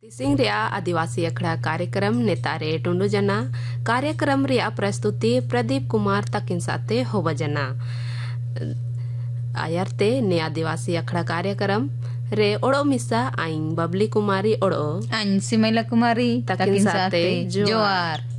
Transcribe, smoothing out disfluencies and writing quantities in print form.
सिंह रिया आदिवासी अखड़ा कार्यक्रम नेतारे टुंडू जना कार्यक्रम रिया प्रस्तुति प्रदीप कुमार तकिन साथे होव जना आयरते ने आदिवासी अखड़ा कार्यक्रम रे ओड़ो मिसा आइन बबली कुमारी ओड़ो आइन सिमैला कुमारी तकिन साथे जोहार।